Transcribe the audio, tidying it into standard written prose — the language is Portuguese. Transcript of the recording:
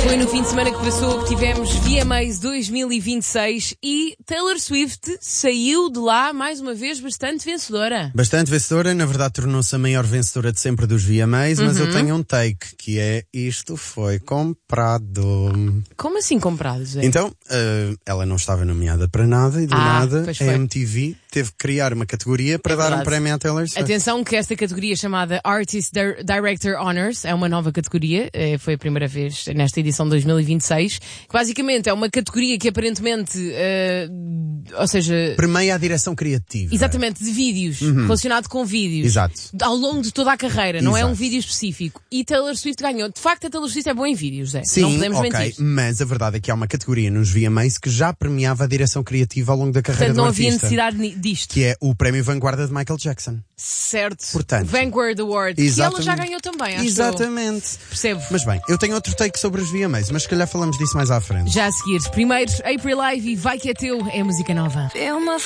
Foi no fim de semana que passou que tivemos VMAs 2026 e Taylor Swift saiu de lá mais uma vez bastante vencedora. Bastante vencedora, na verdade tornou-se a maior vencedora de sempre dos VMAs, mas eu tenho um take, que é isto foi comprado. Como assim comprado, Zé? Então, ela não estava nomeada para nada e do nada pois a foi. MTV teve que criar uma categoria para dar verdade. um prémio à Taylor Swift. Atenção que esta categoria chamada Artist Director Honors é uma nova categoria, foi a primeira vez nesta edição de 2026, que basicamente é uma categoria que aparentemente, ou seja... Premia a direção criativa. Exatamente, de vídeos, relacionado com vídeos. Exato. Ao longo de toda a carreira, não é um Exato. vídeo específico. E Taylor Swift ganhou. De facto, a Taylor Swift é boa em vídeos, Zé. Sim, não podemos ok, mentir. mas a verdade é que há uma categoria nos VMAs que já premiava a direção criativa ao longo da carreira Portanto, não do havia artista. necessidade disto. Que é o prémio Vanguarda de Michael Jackson. Certo. Portanto, Vanguard Award. exatamente. Que ela já ganhou também, acho Exatamente. eu. Percebo. Mas bem, eu tenho outro take sobre os VMAs, mas se calhar falamos disso mais à frente. Já a seguir, primeiro, April Live e Vai Que É Teu é música nova.